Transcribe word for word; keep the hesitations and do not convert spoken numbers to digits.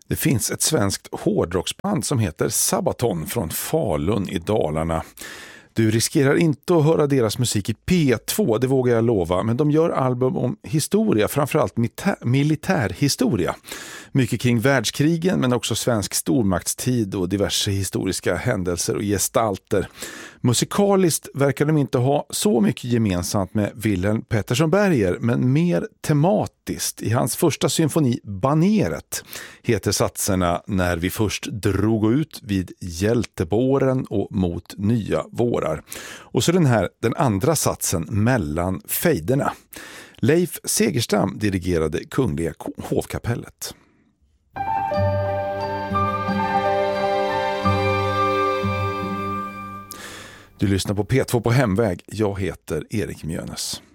Det finns ett svenskt hårdrocksband som heter Sabaton från Falun i Dalarna. Du riskerar inte att höra deras musik i P två, det vågar jag lova, men de gör album om historia, framförallt militärhistoria. Mycket kring världskrigen men också svensk stormaktstid och diverse historiska händelser och gestalter. Musikaliskt verkar de inte ha så mycket gemensamt med Wilhelm Pettersson Berger, men mer tematiskt. I hans första symfoni Baneret heter satserna När vi först drog ut vid hjältebåren och mot nya vårar. Och så den här, den andra satsen Mellan fejderna. Leif Segerstam dirigerade Kungliga hovkapellet. Du lyssnar på P två på hemväg. Jag heter Erik Mjönes.